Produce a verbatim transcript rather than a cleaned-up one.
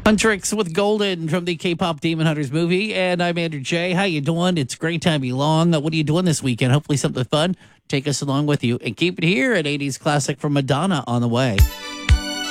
Huntrix with Golden from the K-pop Demon Hunters movie, and I'm Andrew J. How you doing? It's great time to be long. What are you doing this weekend? Hopefully something fun. Take us along with you and keep it here at eighties Classic from Madonna on the way.